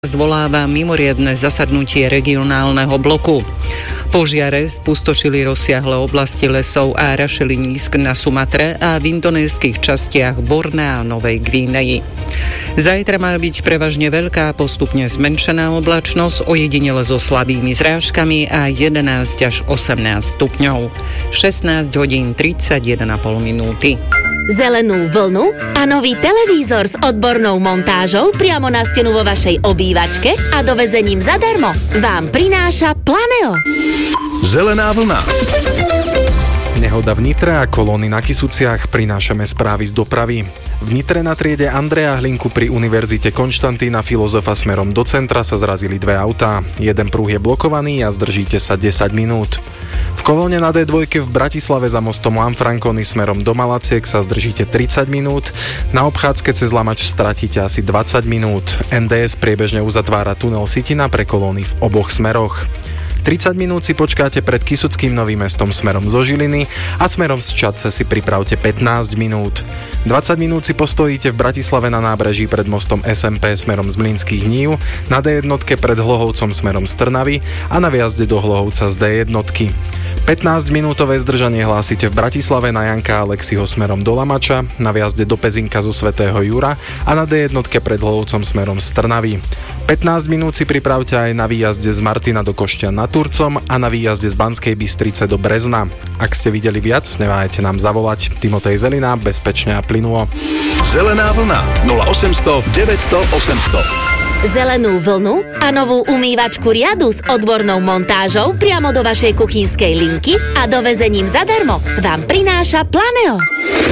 Zvoláva mimoriadne zasadnutie regionálneho bloku. Požiare spustošili rozsiahle oblasti lesov a rašelinísk na Sumatre a v indonéskych častiach Bornea a Novej Gvineji. Zajtra má byť prevažne veľká, postupne zmenšená oblačnosť, ojedinele so slabými zrážkami a 11 až 18 stupňov. 16 hodín 31,5 minúty. Zelenú vlnu a nový televízor s odbornou montážou priamo na stenu vo vašej obývačke a dovezením zadarmo vám prináša Planeo. Zelená vlna. Nehoda v Nitre a kolóny na Kysuciach, prinášame správy z dopravy. V Nitre na triede Andreja Hlinku pri Univerzite Konštantína Filozofa smerom do centra sa zrazili dve autá. Jeden pruh je blokovaný a zdržíte sa 10 minút. V kolóne na D2 v Bratislave za mostom Lanfranconi smerom do Malaciek sa zdržíte 30 minút. Na obchádzke cez Lamač stratíte asi 20 minút. NDS priebežne uzatvára tunel Sitina pre kolóny v oboch smeroch. 30 minút si počkáte pred Kysuckým Novým Mestom smerom zo Žiliny a smerom z Čadce si pripravte 15 minút. 20 minút si postojíte v Bratislave na nábreží pred mostom SMP smerom z Mlynských Nív, na D1 pred Hlohovcom smerom z Trnavy a na viazde do Hlohovca z D1. 15-minútové zdržanie hlásite v Bratislave na Janka Alexiho smerom do Lamača, na viazde do Pezinka zo Svätého Jura a na D1 pred Hlohovcom smerom z Trnavy. 15 minút si pripravte aj na výjazde z Martina do Košťan nad Turcom a na výjazde z Banskej Bystrice do Brezna. Ak ste videli viac, neváhajte nám zavolať. Timotej Zelina, bezpečne a plynulo. Zelená vlna 0800 900 800. Zelenú vlnu a novú umývačku riadu s odbornou montážou priamo do vašej kuchynskej linky a dovezením zadarmo vám prináša Planeo.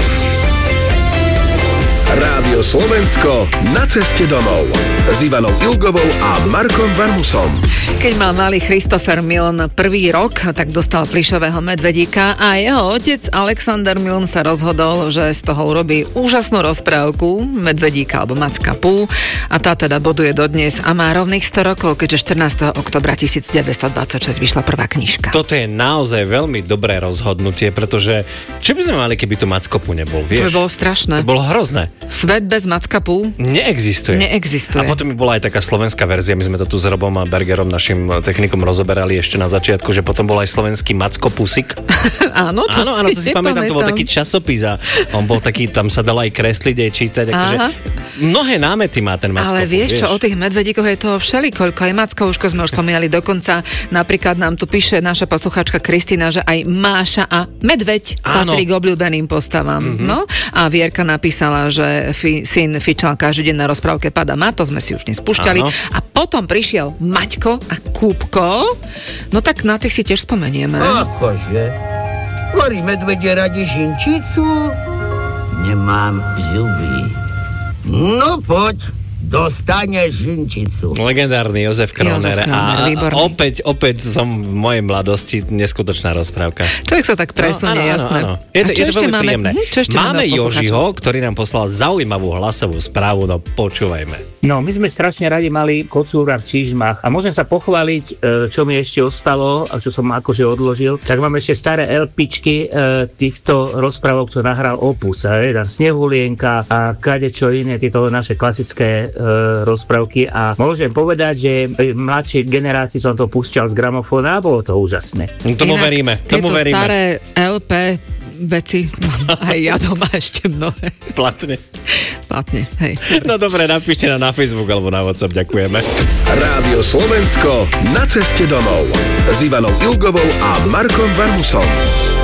Rádio Slovensko na ceste domov s Ivanou Ilgovou a Markom Varmusom. Keď mal malý Christopher Milne prvý rok, tak dostal plyšového medvedíka a jeho otec Alexander Milne sa rozhodol, že z toho urobí úžasnú rozprávku Medvedíka alebo Macka Pú a tá teda boduje dodnes a má rovných 100 rokov, keďže 14. oktobra 1926 vyšla prvá knižka. Toto je naozaj veľmi dobré rozhodnutie, pretože čo by sme mali, keby tu Macko Pú nebol, vieš? To by bolo strašné. To bolo hrozné. Svet bez Macka Pú Neexistuje. A potom by bola aj taká slovenská verzia, my sme to tu s Robom a Bergerom, našim technikom, rozoberali ešte na začiatku, že potom bol aj slovenský Macko Pusik. Áno, to si pamätám, to bol taký časopis a on bol taký, tam sa dalo aj kresliť, aj čítať, akože mnohé námety má ten Macko Pú. Ale vieš čo, o tých medvedíkoch je toho všelikoľko, aj Mackovúško sme už spomínali, dokonca napríklad nám tu píše naša poslucháčka Kristina, že aj Máša a Medveď patrí k obľúbeným postavám. No a Vierka napísala, že syn fičal každý deň na rozprávke Pada ma, to sme si už nespúšťali. A potom prišiel Maťko a Kúbko. No tak na tých si tiež spomenieme. Akože? Horí medvede radi žinčicu? Nemám zuby. No poď, dostaneš žinčicu. Legendárny Jozef Kroner. A opäť som v mojej mladosti neskutočná rozprávka. Človek sa tak presunie, jasné. Áno. Je to veľmi príjemné. Máme Jožiho, ktorý nám poslal zaujímavú hlasovú správu, no počúvajme. No, my sme strašne radi mali kocúra v Čižmach a môžem sa pochváliť, čo mi ešte ostalo a čo som akože odložil. Tak mám ešte staré LPčky týchto rozprávok, čo nahral Opus. Tam Snehulienka a kadečo iné, tieto naše klasické rozprávky a môžem povedať, že mladšej generácii som to púšťal z gramofóna a bolo to úžasné. Tomu veríme. Tieto staré LP veci aj ja doma ešte mnohé. Platne, hej. No dobre, napíšte na Facebook alebo na WhatsApp, ďakujeme. Rádio Slovensko na ceste domov s Ivanou Ilgovou a Markom Varmusom.